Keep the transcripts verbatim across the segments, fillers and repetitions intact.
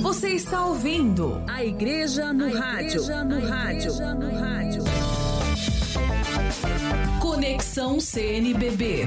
Você está ouvindo A Igreja no A Rádio. Igreja no A Rádio. Igreja no Rádio. Conexão C N B B.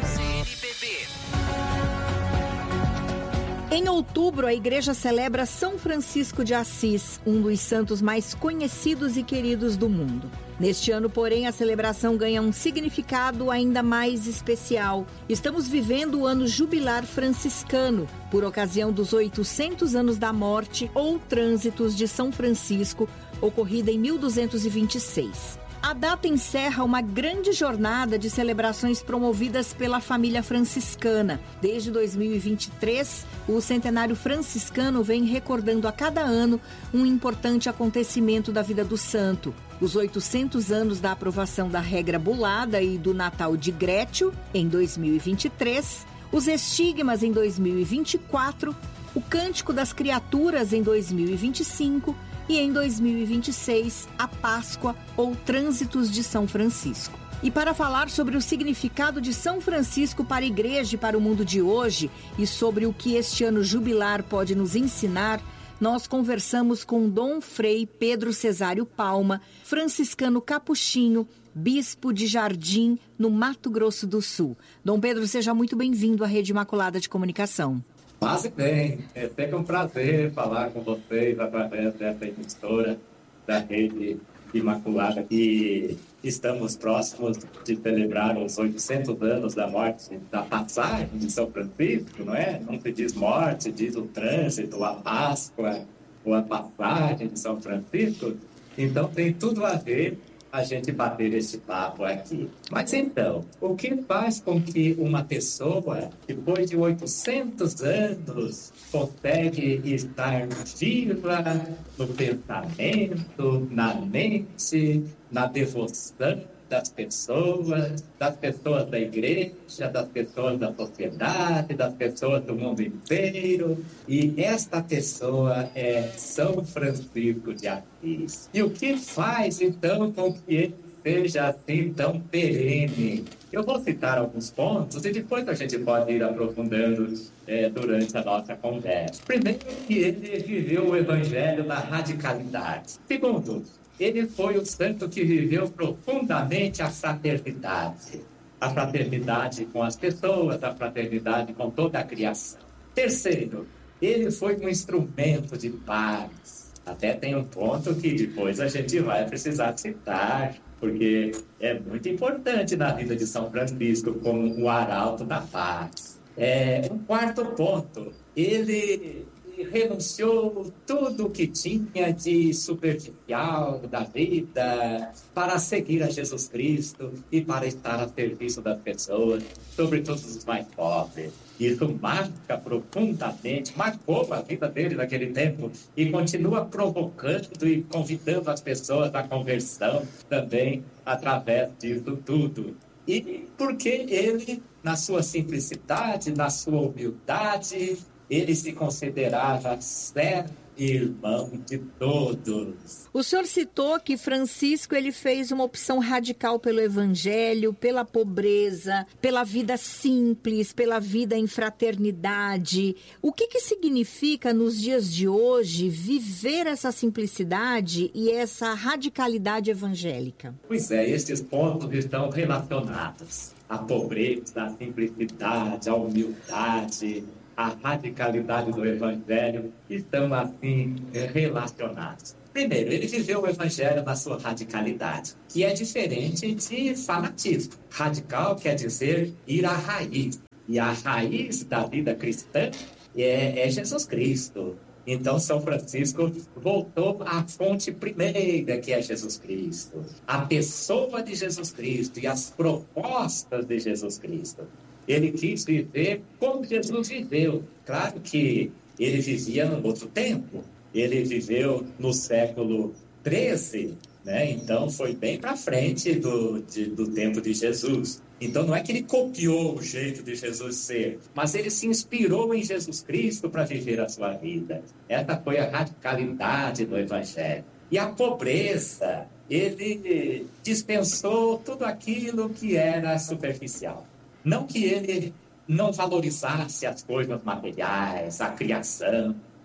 Em outubro, a igreja celebra São Francisco de Assis, um dos santos mais conhecidos e queridos do mundo. Neste ano, porém, a celebração ganha um significado ainda mais especial. Estamos vivendo o ano jubilar franciscano, por ocasião dos oitocentos anos da morte ou trânsitos de São Francisco, ocorrida em mil duzentos e vinte e seis. A data encerra uma grande jornada de celebrações promovidas pela família franciscana. Desde dois mil e vinte e três, o centenário franciscano vem recordando a cada ano um importante acontecimento da vida do santo. Os oitocentos anos da aprovação da regra bulada e do Natal de Grétio, em dois mil e vinte e três, os estigmas em dois mil e vinte e quatro, o Cântico das Criaturas em dois mil e vinte e cinco e em dois mil e vinte e seis, a Páscoa ou Trânsitos de São Francisco. E para falar sobre o significado de São Francisco para a igreja e para o mundo de hoje e sobre o que este ano jubilar pode nos ensinar, nós conversamos com Dom Frei Pedro Cesário Palma, franciscano capuchinho, bispo de Jardim, no Mato Grosso do Sul. Dom Pedro, seja muito bem-vindo à Rede Imaculada de Comunicação. Passe bem, é sempre um prazer falar com vocês através dessa emissora da Rede Imaculada, e estamos próximos de celebrar os oitocentos anos da morte, da passagem de São Francisco, não é? Não se diz morte, diz o trânsito, a Páscoa, ou a passagem de São Francisco. Então tem tudo a ver a gente bater esse papo aqui. Mas então, o que faz com que uma pessoa, depois de oitocentos anos, consegue estar viva no pensamento, na mente, na devoção das pessoas, das pessoas da igreja, das pessoas da sociedade, das pessoas do mundo inteiro? E esta pessoa é São Francisco de Assis. E o que faz, então, com que ele seja assim tão perene? Eu vou citar alguns pontos e depois a gente pode ir aprofundando é, durante a nossa conversa. Primeiro, que ele viveu o evangelho da radicalidade. Segundo, ele foi o santo que viveu profundamente a fraternidade. A fraternidade com as pessoas, a fraternidade com toda a criação. Terceiro, ele foi um instrumento de paz. Até tem um ponto que depois a gente vai precisar citar, porque é muito importante na vida de São Francisco como o arauto da paz. É, um quarto ponto, ele renunciou tudo o que tinha de superficial da vida para seguir a Jesus Cristo e para estar a serviço das pessoas, sobretudo os mais pobres. Isso marca profundamente, marcou a vida dele naquele tempo e continua provocando e convidando as pessoas à conversão também através disso tudo. E porque ele, na sua simplicidade, na sua humildade, ele se considerava servo e irmão de todos. O senhor citou que Francisco ele fez uma opção radical pelo evangelho, pela pobreza, pela vida simples, pela vida em fraternidade. O que que significa nos dias de hoje viver essa simplicidade e essa radicalidade evangélica? Pois é, esses pontos estão relacionados. A pobreza, a simplicidade, a humildade, a radicalidade do evangelho estão assim relacionados. Primeiro, ele viveu o evangelho na sua radicalidade, que é diferente de fanatismo. Radical quer dizer ir à raiz. E a raiz da vida cristã é, é Jesus Cristo. Então, São Francisco voltou à fonte primeira, que é Jesus Cristo. A pessoa de Jesus Cristo e as propostas de Jesus Cristo. Ele quis viver como Jesus viveu. Claro que ele vivia num outro tempo. Ele viveu no século treze, né? Então foi bem para frente do, de, do tempo de Jesus. Então não é que ele copiou o jeito de Jesus ser, mas ele se inspirou em Jesus Cristo para viver a sua vida. Essa foi a radicalidade do Evangelho. E a pobreza, ele dispensou tudo aquilo que era superficial. Não que ele não valorizasse as coisas materiais, a criação,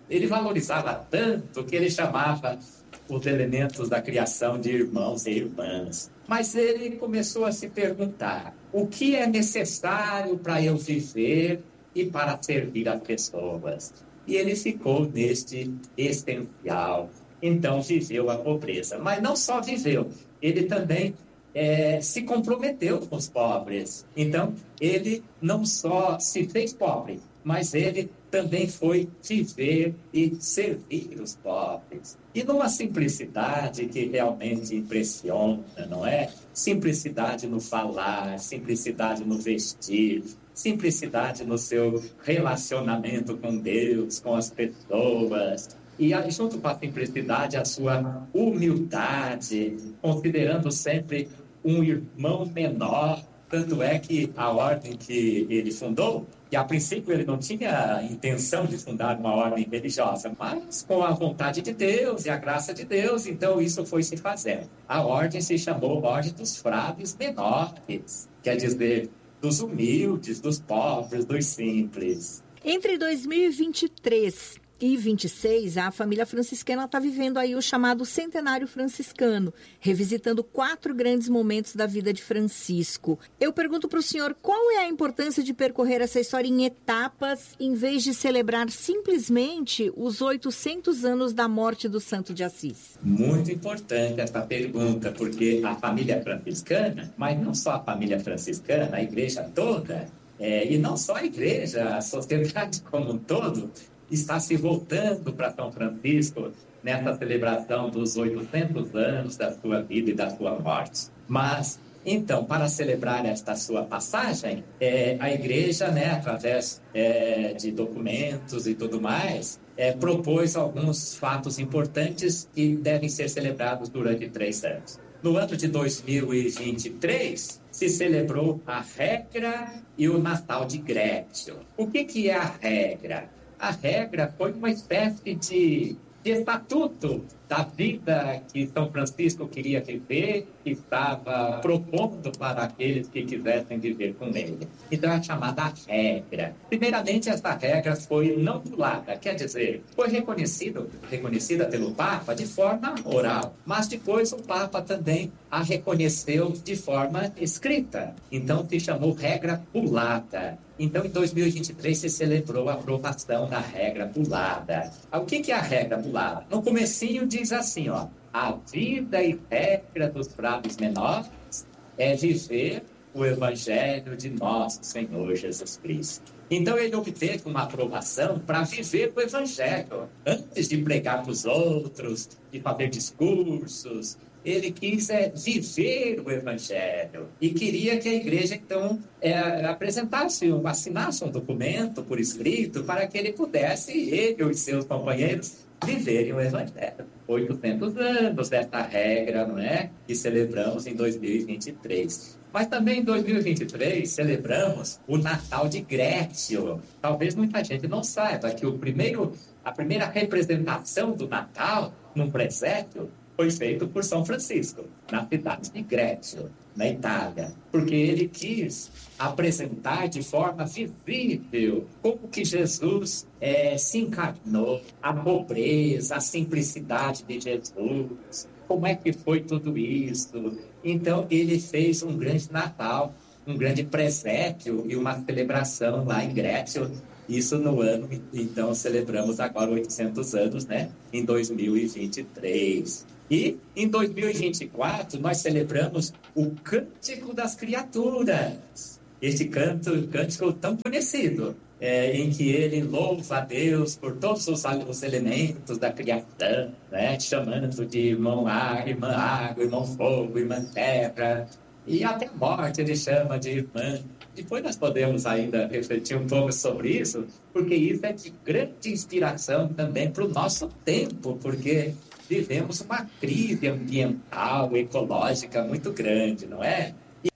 ele valorizava tanto que ele chamava os elementos da criação de irmãos e irmãs. Mas ele começou a se perguntar: o que é necessário para eu viver e para servir as pessoas? E ele ficou neste essencial. Então viveu a pobreza. Mas não só viveu, ele também é, se comprometeu com os pobres. Então ele não só se fez pobre, mas ele também foi viver e servir os pobres. E numa simplicidade que realmente impressiona, não é? Simplicidade no falar, simplicidade no vestir, simplicidade no seu relacionamento com Deus, com as pessoas. E junto com a simplicidade, a sua humildade, considerando sempre um irmão menor. Tanto é que a ordem que ele fundou, que a princípio ele não tinha intenção de fundar uma ordem religiosa, mas com a vontade de Deus e a graça de Deus, então isso foi se fazendo. A ordem se chamou Ordem dos Frades Menores, quer dizer, dos humildes, dos pobres, dos simples. Entre dois mil e vinte e três e vinte e seis, a família franciscana está vivendo aí o chamado Centenário Franciscano, revisitando quatro grandes momentos da vida de Francisco. Eu pergunto para o senhor, qual é a importância de percorrer essa história em etapas, em vez de celebrar simplesmente os oitocentos anos da morte do Santo de Assis? Muito importante essa pergunta, porque a família franciscana, mas não só a família franciscana, a igreja toda, é, e não só a igreja, a sociedade como um todo, está se voltando para São Francisco nessa celebração dos oitocentos anos da sua vida e da sua morte. Mas, então, para celebrar esta sua passagem, é, a igreja, né, através é, de documentos e tudo mais, é, propôs alguns fatos importantes que devem ser celebrados durante três anos. No ano de dois mil e vinte e três, se celebrou a regra e o Natal de Grécio. O que, que é a regra? A regra foi uma espécie de, de estatuto da vida que São Francisco queria viver, que estava propondo para aqueles que quisessem viver com ele. Então, é chamada regra. Primeiramente, essa regra foi não pulada, quer dizer, foi reconhecido, reconhecida pelo Papa de forma oral, mas depois o Papa também a reconheceu de forma escrita. Então, se chamou regra pulada. Então, em dois mil e vinte e três, se celebrou a aprovação da regra pulada. O que, que é a regra pulada? No comecinho diz assim, ó, a vida e regra dos frades menores é viver o Evangelho de nosso Senhor Jesus Cristo. Então, ele obteve uma aprovação para viver o Evangelho. Antes de pregar para os outros, de fazer discursos, ele quis é, viver o Evangelho e queria que a igreja, então, é, apresentasse, assinasse um documento por escrito para que ele pudesse, ele e os seus companheiros, viverem o Evangelho. oitocentos anos dessa regra, não é? Que celebramos em dois mil e vinte e três. Mas também em dois mil e vinte e três celebramos o Natal de Grécio. Talvez muita gente não saiba que o primeiro, a primeira representação do Natal num presépio foi feito por São Francisco, na cidade de Grécio, na Itália, porque ele quis apresentar de forma visível como que Jesus é, se encarnou, a pobreza, a simplicidade de Jesus, como é que foi tudo isso. Então, ele fez um grande Natal, um grande presépio e uma celebração lá em Grécio. Isso no ano, então, celebramos agora oitocentos anos, né? Em dois mil e vinte e três. E, em dois mil e vinte e quatro, nós celebramos o Cântico das Criaturas. Este canto, cântico tão conhecido, é, em que ele louva a Deus por todos os, os elementos da criação, né? Chamando de irmão ar, irmã água, irmão fogo, irmã terra, e até a morte ele chama de irmã. Depois nós podemos ainda refletir um pouco sobre isso, porque isso é de grande inspiração também para o nosso tempo, porque vivemos uma crise ambiental, ecológica muito grande, não é?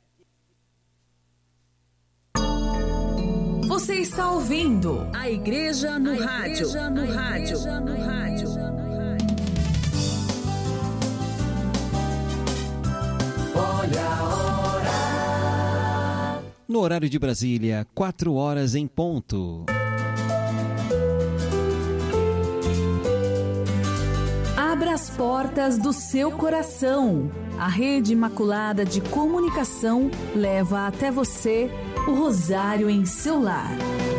Você está ouvindo A Igreja no a Rádio. Igreja no a Rádio. Igreja no Rádio. Olha a hora. No horário de Brasília, quatro horas em ponto. Abra as portas do seu coração. A Rede Imaculada de Comunicação leva até você o Rosário em seu lar.